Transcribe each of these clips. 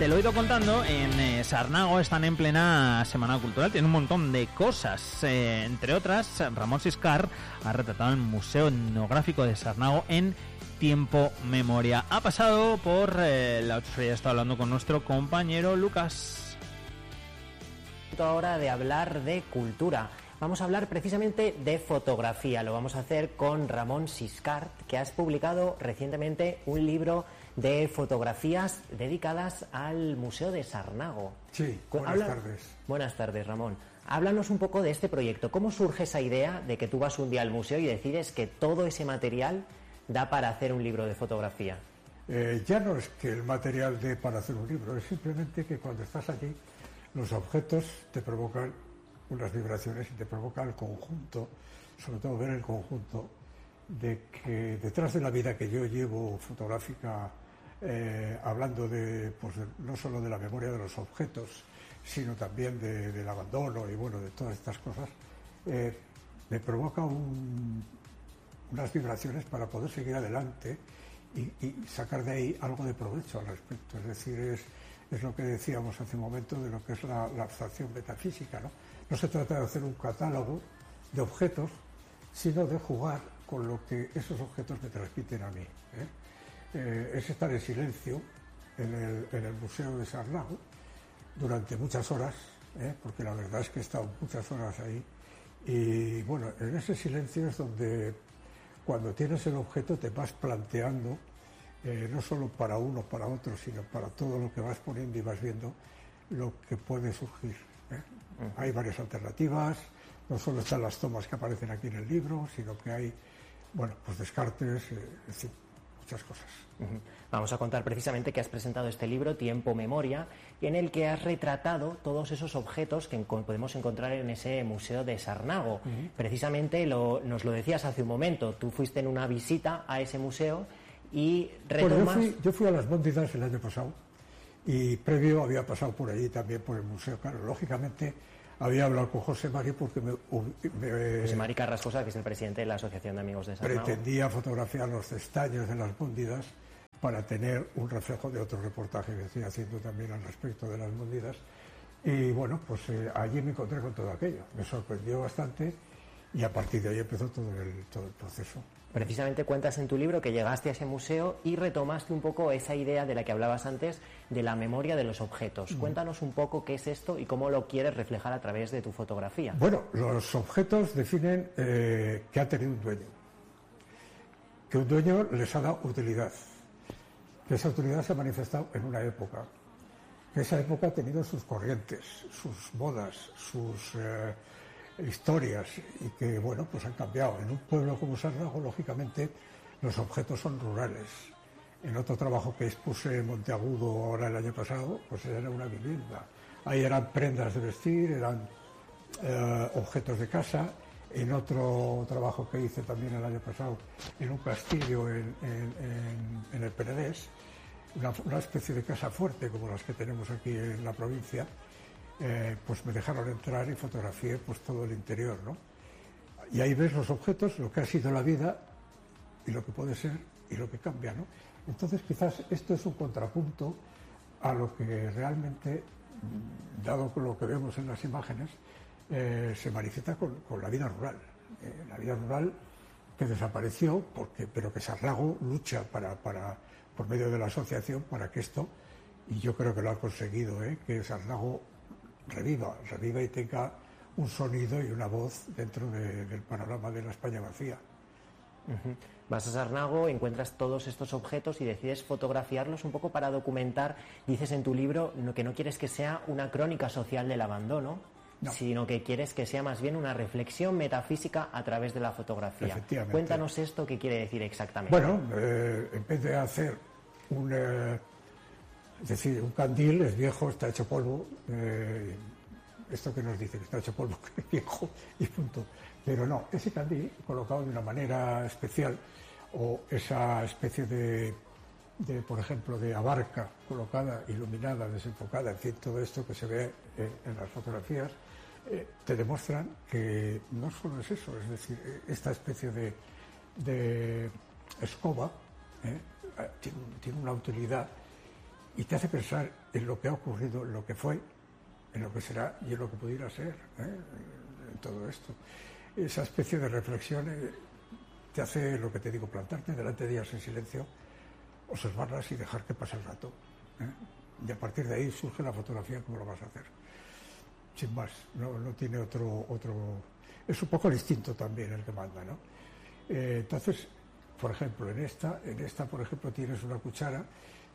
te lo he ido contando, en Sarnago están en plena Semana Cultural, tienen un montón de cosas, entre otras, Ramón Siscar ha retratado el Museo Etnográfico de Sarnago en tiempo memoria. Ha pasado por la 8, ya está hablando con nuestro compañero Lucas. Ahora de hablar de cultura. Vamos a hablar precisamente de fotografía. Lo vamos a hacer con Ramón Siscar, que has publicado recientemente un libro de fotografías dedicadas al Museo de Sarnago. Sí, buenas tardes. Buenas tardes, Ramón. Háblanos un poco de este proyecto. ¿Cómo surge esa idea de que tú vas un día al museo y decides que todo ese material da para hacer un libro de fotografía? Ya no es que el material dé para hacer un libro, es simplemente que cuando estás allí los objetos te provocan unas vibraciones y te provoca el conjunto, sobre todo ver el conjunto de que detrás de la vida que yo llevo fotográfica, hablando pues no solo de la memoria de los objetos, sino también del abandono y bueno, de todas estas cosas, me provoca unas vibraciones para poder seguir adelante y sacar de ahí algo de provecho al respecto. Es decir, es lo que decíamos hace un momento de lo que es la abstracción metafísica, ¿no? No se trata de hacer un catálogo de objetos, sino de jugar con lo que esos objetos me transmiten a mí, es estar en silencio en el Museo de Sarnago durante muchas horas, porque la verdad es que he estado muchas horas ahí, y bueno, en ese silencio es donde cuando tienes el objeto te vas planteando, no solo para uno, para otro, sino para todo lo que vas poniendo y vas viendo lo que puede surgir. Hay varias alternativas, no solo están las tomas que aparecen aquí en el libro, sino que hay, bueno, pues descartes, es decir, muchas cosas. Vamos a contar precisamente que has presentado este libro, Tiempo Memoria, en el que has retratado todos esos objetos que podemos encontrar en ese Museo de Sarnago. Precisamente nos lo decías hace un momento, tú fuiste en una visita a ese museo y retomas... Bueno, yo fui a las Móndidas el año pasado y previo había pasado por allí también por el museo. Claro, lógicamente había hablado con José Mari porque José Mari Carrascosa, que es el presidente de la Asociación de Amigos de Sarnago. Pretendía fotografiar los estaños de las Móndidas para tener un reflejo de otro reportaje que estoy haciendo también al respecto de las Móndidas. Y bueno, pues allí me encontré con todo aquello. Me sorprendió bastante y a partir de ahí empezó todo el proceso. Precisamente cuentas en tu libro que llegaste a ese museo y retomaste un poco esa idea de la que hablabas antes, de la memoria de los objetos. Cuéntanos un poco qué es esto y cómo lo quieres reflejar a través de tu fotografía. Bueno, los objetos definen que ha tenido un dueño, que un dueño les ha dado utilidad, que esa utilidad se ha manifestado en una época, que esa época ha tenido sus corrientes, sus modas, sus historias y que, bueno, pues han cambiado. En un pueblo como Sarnago, lógicamente, los objetos son rurales. En otro trabajo que expuse en Monteagudo ahora el año pasado, pues era una vivienda. Ahí eran prendas de vestir, eran objetos de casa. En otro trabajo que hice también el año pasado, en un castillo en el Penedés, una especie de casa fuerte como las que tenemos aquí en la provincia, pues me dejaron entrar y fotografié pues todo el interior, ¿no? Y ahí ves los objetos, lo que ha sido la vida y lo que puede ser y lo que cambia, ¿no? Entonces quizás esto es un contrapunto a lo que realmente, dado con lo que vemos en las imágenes, se manifiesta con la vida rural. La vida rural que desapareció, pero que Sarnago lucha por medio de la asociación para que esto, y yo creo que lo ha conseguido, que Sarnago reviva y tenga un sonido y una voz dentro del panorama de la España vacía. Vas a Sarnago, encuentras todos estos objetos y decides fotografiarlos un poco para documentar. Dices en tu libro que no quieres que sea una crónica social del abandono, sino que quieres que sea más bien una reflexión metafísica a través de la fotografía. Efectivamente. Cuéntanos esto, ¿qué quiere decir exactamente? Bueno, en vez de hacer es decir, un candil es viejo, está hecho polvo, esto que nos dice que está hecho polvo, que es viejo y punto. Pero no, ese candil colocado de una manera especial, o esa especie de por ejemplo, de abarca colocada, iluminada, desenfocada, en fin, todo esto que se ve en las fotografías, te demuestran que no solo es eso, es decir, esta especie de escoba tiene una utilidad y te hace pensar en lo que ha ocurrido, en lo que fue, en lo que será y en lo que pudiera ser, en todo esto. Esa especie de reflexión te hace, lo que te digo, plantarte delante de ellas en silencio, observarlas y dejar que pase el rato. Y a partir de ahí surge la fotografía, cómo lo vas a hacer. Sin más, no tiene otro... Es un poco el instinto también el que manda, ¿no? Entonces, por ejemplo, en esta, por ejemplo, tienes una cuchara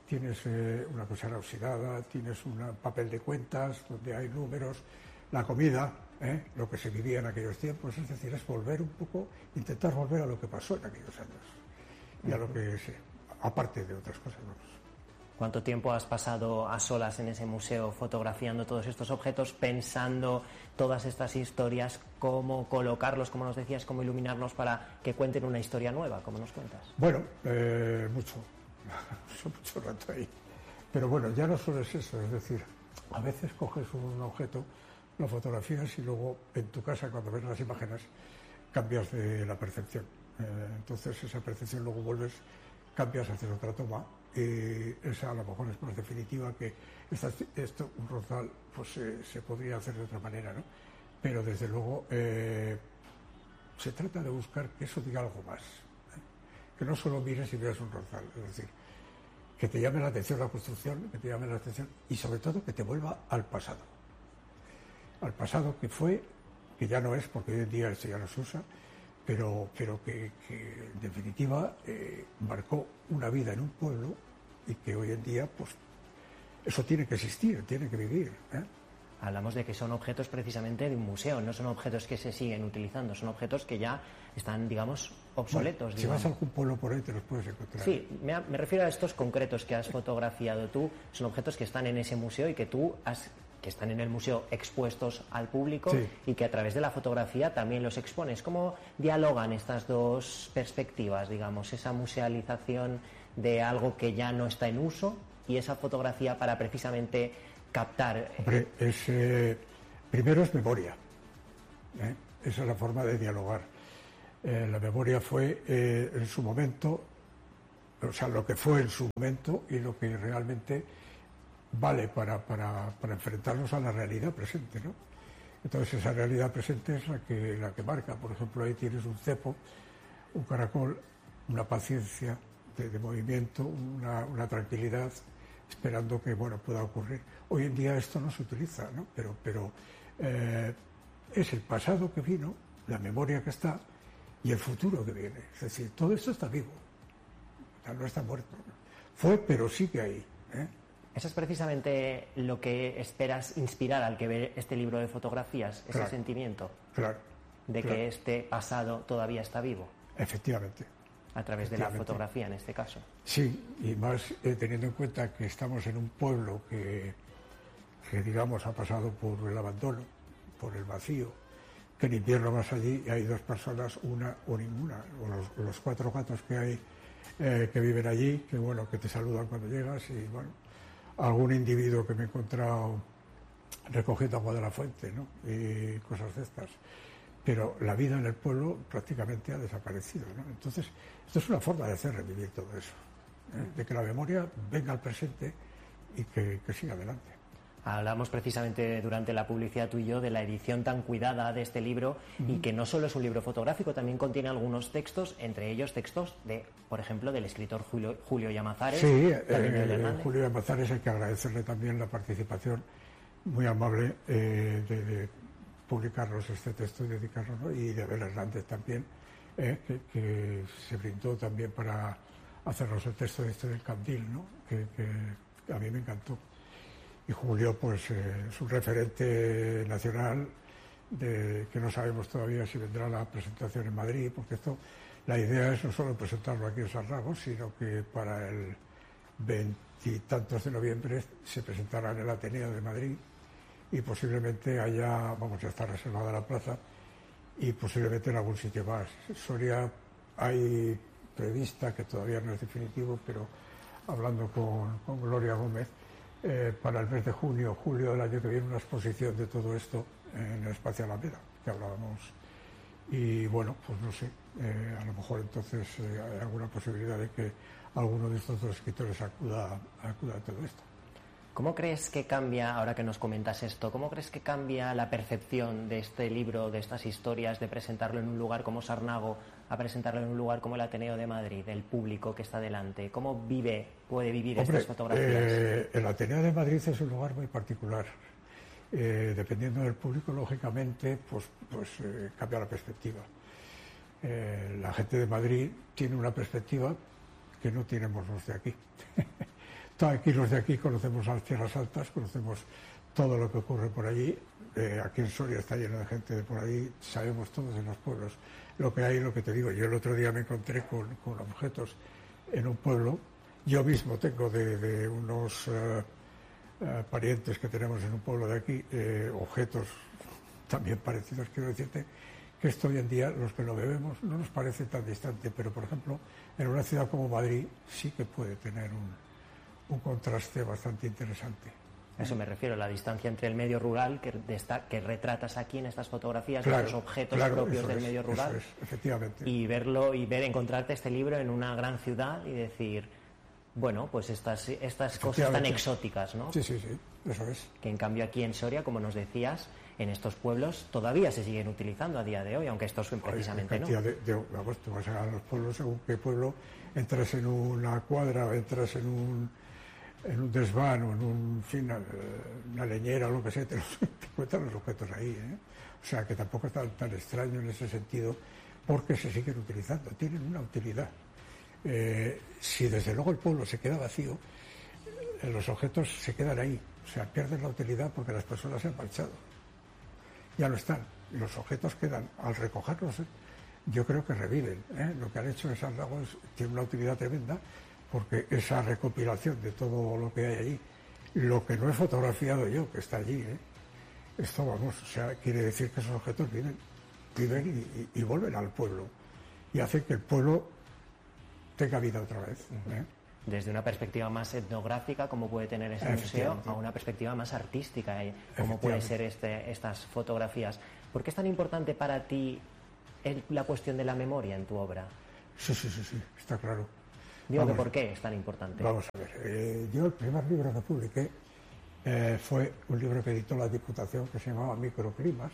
oxidada, tienes un papel de cuentas donde hay números, la comida, lo que se vivía en aquellos tiempos, es decir, es volver un poco, intentar volver a lo que pasó en aquellos años y a lo que aparte de otras cosas, vamos. ¿Cuánto tiempo has pasado a solas en ese museo fotografiando todos estos objetos, pensando todas estas historias, cómo colocarlos, como nos decías, cómo iluminarlos para que cuenten una historia nueva, como nos cuentas? Bueno, mucho rato ahí. Pero bueno, ya no solo es eso, es decir, a veces coges un objeto, lo fotografías y luego en tu casa, cuando ves las imágenes, cambias de la percepción. Entonces esa percepción luego cambias, haces otra toma y esa a lo mejor es más definitiva que esto, un rosal, pues se podría hacer de otra manera, ¿no? Pero desde luego se trata de buscar que eso diga algo más, que no solo mires y veas un rosal, es decir, que te llame la atención la construcción, que te llame la atención y sobre todo que te vuelva al pasado que fue, que ya no es, porque hoy en día esto ya no se usa, pero que en definitiva marcó una vida en un pueblo y que hoy en día pues eso tiene que existir, tiene que vivir. Hablamos de que son objetos precisamente de un museo, no son objetos que se siguen utilizando, son objetos que ya están, digamos, obsoletos. Bueno, si vas a algún pueblo por ahí te los puedes encontrar. Sí, me refiero a estos concretos que has fotografiado tú, son objetos que están en ese museo y que que están en el museo expuestos al público, sí, y que a través de la fotografía también los expones. ¿Cómo dialogan estas dos perspectivas, digamos, esa musealización de algo que ya no está en uso y esa fotografía para precisamente captar? Hombre, primero es memoria, esa es la forma de dialogar. La memoria fue en su momento, o sea, lo que fue en su momento y lo que realmente vale para enfrentarnos a la realidad presente, ¿no? Entonces esa realidad presente es la que marca. Por ejemplo, ahí tienes un cepo, un caracol, una paciencia de movimiento, una tranquilidad, esperando que pueda ocurrir. Hoy en día esto no se utiliza, ¿no? Pero es el pasado que vino, la memoria que está y el futuro que viene. Es decir, todo esto está vivo, no está muerto. Fue, pero sigue ahí, Eso es precisamente lo que esperas inspirar al que ve este libro de fotografías, ese sentimiento de que este pasado todavía está vivo. Efectivamente. A través de la fotografía, en este caso. Sí, y más teniendo en cuenta que estamos en un pueblo que digamos ha pasado por el abandono, por el vacío, que en invierno vas allí y hay dos personas, una o ninguna, o los 4 gatos que hay que viven allí, que te saludan cuando llegas y algún individuo que me he encontrado recogiendo agua de la fuente, ¿no? Y cosas de estas. Pero la vida en el pueblo prácticamente ha desaparecido, ¿no? Entonces, esto es una forma de hacer revivir todo eso, de que la memoria venga al presente y que siga adelante. Hablamos precisamente durante la publicidad tú y yo de la edición tan cuidada de este libro y que no solo es un libro fotográfico, también contiene algunos textos, entre ellos textos por ejemplo, del escritor Julio Llamazares. Sí, Julio Llamazares, hay que agradecerle también la participación muy amable de publicarnos este texto y dedicarlo, ¿no? Y de Abel Hernández también, que se brindó también para hacernos el texto del Candil, ¿no? Que a mí me encantó. Y Julio, pues, es un referente nacional que no sabemos todavía si vendrá la presentación en Madrid, porque la idea es no solo presentarlo aquí en Sarnago, sino que para el 20 y tantos de noviembre se presentará en el Ateneo de Madrid y posiblemente ya está reservada la plaza y posiblemente en algún sitio más. Soria hay prevista, que todavía no es definitivo, pero hablando con Gloria Gómez, para el mes de junio, julio del año que viene, una exposición de todo esto en el Espacio Alameda, que hablábamos. Y pues no sé, a lo mejor entonces hay alguna posibilidad de que alguno de estos dos escritores acuda a todo esto. ¿Cómo crees que cambia, ahora que nos comentas esto, cómo crees que cambia la percepción de este libro, de estas historias, de presentarlo en un lugar como Sarnago, a presentarlo en un lugar como el Ateneo de Madrid, del público que está delante? ¿Cómo puede vivir estas fotografías? El Ateneo de Madrid es un lugar muy particular. Dependiendo del público, lógicamente, pues cambia la perspectiva. La gente de Madrid tiene una perspectiva que no tenemos los de aquí. Aquí los de aquí conocemos las tierras altas, conocemos todo lo que ocurre por allí. Aquí en Soria está lleno de gente de por allí, sabemos todos en los pueblos lo que hay, lo que te digo. Yo el otro día me encontré con objetos en un pueblo. Yo mismo tengo de unos parientes que tenemos en un pueblo de aquí, objetos también parecidos. Quiero decirte que esto hoy en día, los que lo vemos, no nos parece tan distante, pero por ejemplo, en una ciudad como Madrid sí que puede tener un contraste bastante interesante. A eso me refiero, la distancia entre el medio rural que retratas aquí en estas fotografías, claro, los objetos claro, propios del medio rural, eso es, efectivamente. Y encontrarte este libro en una gran ciudad y decir, bueno, pues estas cosas tan exóticas, ¿no? Sí, eso es. Que en cambio aquí en Soria, como nos decías, en estos pueblos todavía se siguen utilizando a día de hoy, aunque estos precisamente no. Vamos, tú vas a los pueblos, según qué pueblo, entras en una cuadra, entras en un desván o en una leñera o lo que sea, te encuentran los objetos ahí, ¿eh? O sea que tampoco es tan extraño en ese sentido, porque se siguen utilizando, tienen una utilidad. Si desde luego el pueblo se queda vacío, los objetos se quedan ahí, o sea, pierden la utilidad porque las personas se han marchado, ya no están, y los objetos quedan. Al recogerlos, yo creo que reviven, ¿eh? Lo que han hecho en Sarnago tiene una utilidad tremenda, porque esa recopilación de todo lo que hay allí, lo que no he fotografiado yo, que está allí, esto, vamos, o sea, quiere decir que esos objetos viven y vuelven al pueblo, y hacen que el pueblo tenga vida otra vez, ¿eh? Desde una perspectiva más etnográfica, como puede tener este museo, a una perspectiva más artística, como puede ser estas fotografías. ¿Por qué es tan importante para ti la cuestión de la memoria en tu obra? Sí, está claro. Digo que ¿por qué es tan importante? Vamos a ver, yo el primer libro que publiqué fue un libro que editó la Diputación que se llamaba Microclimas.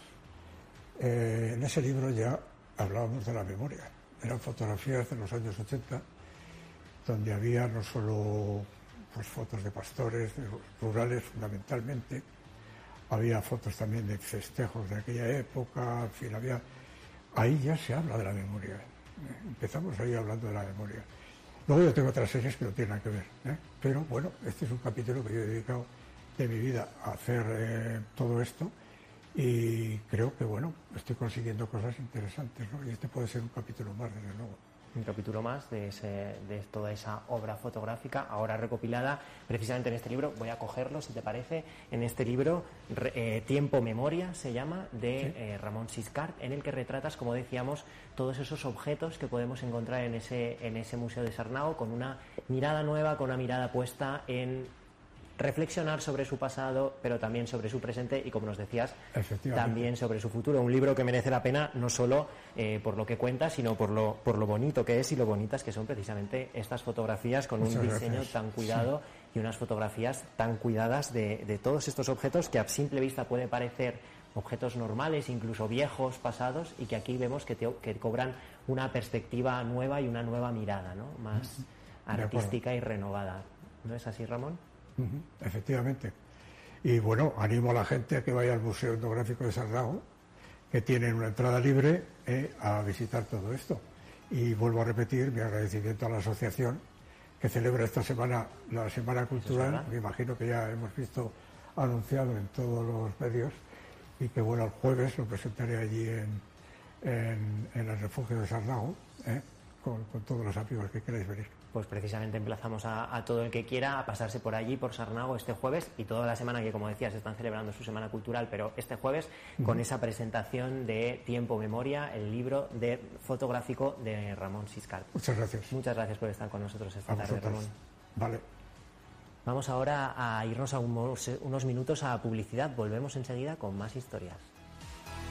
En ese libro ya hablábamos de la memoria. Eran fotografías de los años 80, donde había no solo pues, fotos de pastores, de rurales fundamentalmente, había fotos también de festejos de aquella época, en fin, ahí ya se habla de la memoria. Empezamos ahí hablando de la memoria. Luego yo tengo otras series que no tienen nada que ver, ¿eh? Pero bueno, este es un capítulo que yo he dedicado de mi vida a hacer todo esto, y creo que bueno, estoy consiguiendo cosas interesantes, ¿no? Y este puede ser un capítulo más, desde luego. Un capítulo más de toda esa obra fotográfica, ahora recopilada precisamente en este libro. Voy a cogerlo, si te parece, en este libro, Tiempo Memoria se llama, de Ramón Siscart, en el que retratas, como decíamos, todos esos objetos que podemos encontrar en ese Museo de Sarnago, con una mirada nueva, con una mirada puesta en reflexionar sobre su pasado, pero también sobre su presente y, como nos decías, también sobre su futuro. Un libro que merece la pena no solo por lo que cuenta, sino por lo bonito que es y lo bonitas que son precisamente estas fotografías, con un diseño tan cuidado y unas fotografías tan cuidadas de todos estos objetos que a simple vista puede parecer objetos normales, incluso viejos, pasados, y que aquí vemos que cobran una perspectiva nueva y una nueva mirada, ¿no? Más artística y renovada. ¿No es así, Ramón? Efectivamente. Y bueno, animo a la gente a que vaya al Museo Etnográfico de Sarnago, que tienen una entrada libre, a visitar todo esto. Y vuelvo a repetir mi agradecimiento a la asociación que celebra esta semana, la Semana Cultural. Me imagino que ya hemos visto anunciado en todos los medios, y que bueno, el jueves lo presentaré allí en el refugio de Sarnago, con todos los amigos que queráis venir. Pues precisamente emplazamos a todo el que quiera a pasarse por allí, por Sarnago, este jueves, y toda la semana, que como decías están celebrando su Semana Cultural, pero este jueves con esa presentación de Tiempo Memoria, el libro fotográfico de Ramón Siscart. Muchas gracias. Muchas gracias por estar con nosotros esta tarde, Ramón. Vale. Vamos ahora a irnos a unos minutos a publicidad. Volvemos enseguida con más historias.